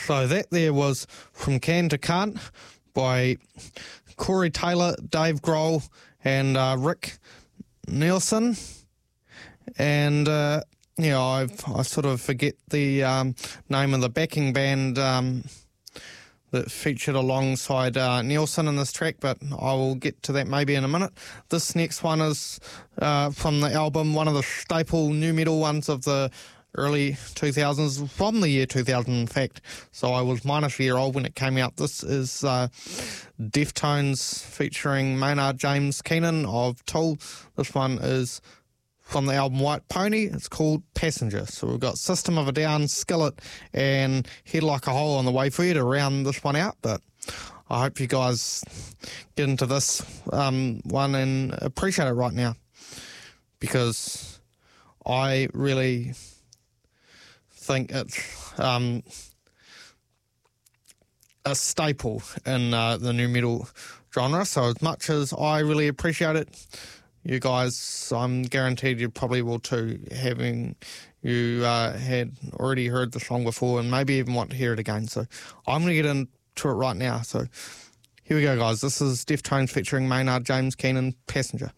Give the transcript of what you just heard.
So that there was From Can to Can't by Corey Taylor, Dave Grohl, and Rick Nielsen. And, I sort of forget the name of the backing band that featured alongside Nielsen in this track, but I will get to that maybe in a minute. This next one is from the album, one of the staple nu metal ones of the early 2000s, from the year 2000 in fact, so I was minus a year old when it came out. This is Deftones featuring Maynard James Keenan of Tool. This one is from the album White Pony. It's called Passenger. So we've got System of a Down, Skillet, and Head Like a Hole on the way for you to round this one out, but I hope you guys get into this one and appreciate it right now, because I really think it's a staple in the nu metal genre. So as much as I really appreciate it, you guys, I'm guaranteed you probably will too, having you had already heard the song before and maybe even want to hear it again. So I'm going to get into it right now. So here we go, guys. This is Deftones featuring Maynard James Keenan, Passenger.